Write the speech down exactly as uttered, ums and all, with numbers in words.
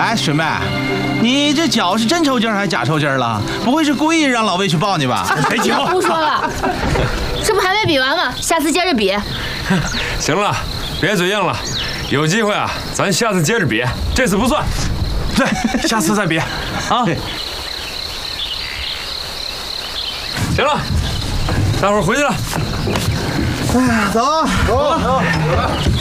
哎，学妹，你这脚是真抽筋还是假抽筋了？不会是故意让老魏去抱你吧？ 别急话， 不说了，这不还没比完吗？下次接着比。 行了，别嘴硬了，有机会啊，咱下次接着比，这次不算。 对，下次再比啊。 行了，大伙儿回去了。 哎，走，走，走。